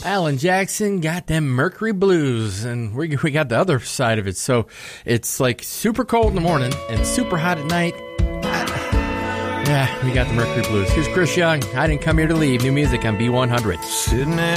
Alan Jackson got them Mercury Blues, and we got the other side of it. So it's like super cold in the morning and super hot at night. Yeah, we got the Mercury Blues. Here's Chris Young. I didn't come here to leave. New music on B100. Sitting